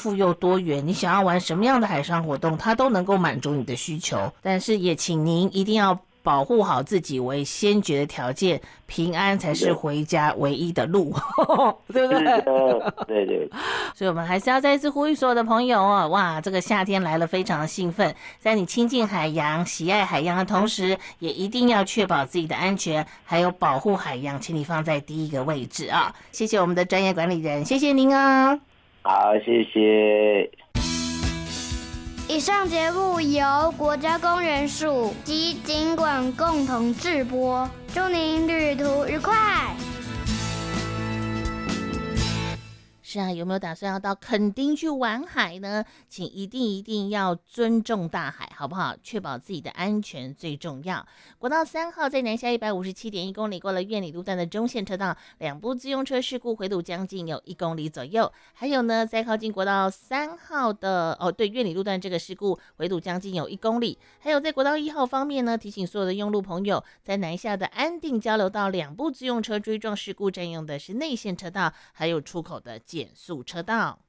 富又多元，你想要玩什么样的海上活动，它都能够满足你的需求。但是也请您一定要保护好自己为先决的条件，平安才是回家唯一的路，对不对？ 对对。 所以我们还是要再一次呼吁所有的朋友哦，哇，这个夏天来了，非常的兴奋，在你亲近海洋、喜爱海洋的同时，也一定要确保自己的安全，还有保护海洋，请你放在第一个位置啊！谢谢我们的专业管理人，谢谢您哦。 好，谢谢。 以上节目由国家公园署及警管共同制播，祝您旅途愉快。 是啊，有没有打算要到垦丁去玩海呢？请一定要尊重大海，好不好？确保自己的安全最重要。国道3号在南下157.1公里，过了苑里路段的中线车道，2部自用车事故回堵将近有1公里左右。还有呢，在靠近国道3号的苑里路段这个事故回堵将近有1公里。还有在国道1号方面呢，提醒所有的用路朋友，在南下的安定交流道2部自用车追撞事故占用的是内线车道，还有出口的减速车道。